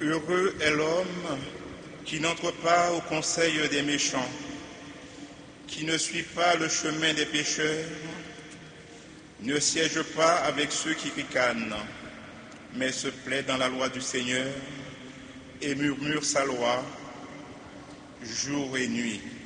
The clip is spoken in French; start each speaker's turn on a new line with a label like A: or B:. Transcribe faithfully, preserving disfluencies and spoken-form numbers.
A: Heureux est l'homme qui n'entre pas au conseil des méchants, qui ne suit pas le chemin des pécheurs, ne siège pas avec ceux qui ricanent, mais se plaît dans la loi du Seigneur et murmure sa loi jour et nuit.